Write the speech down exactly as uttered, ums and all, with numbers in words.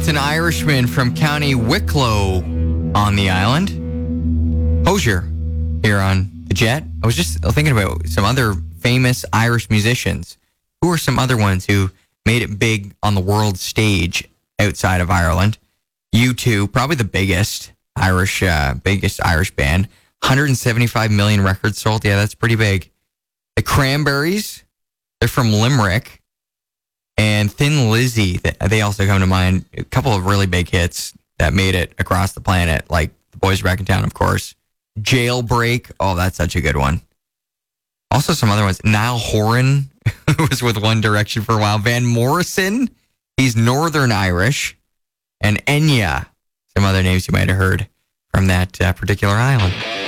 It's an Irishman from County Wicklow on the island. Hosier here on the Jet. I was just thinking about some other famous Irish musicians. Who are some other ones who made it big on the world stage outside of Ireland? U two, probably the biggest Irish, uh, biggest Irish band. one hundred seventy-five million records sold. Yeah, that's pretty big. The Cranberries, they're from Limerick. And Thin Lizzy, they also come to mind. A couple of really big hits that made it across the planet, like The Boys Back in Town, of course. Jailbreak, oh, that's such a good one. Also some other ones. Niall Horan was with One Direction for a while. Van Morrison, he's Northern Irish. And Enya, some other names you might have heard from that uh, particular island.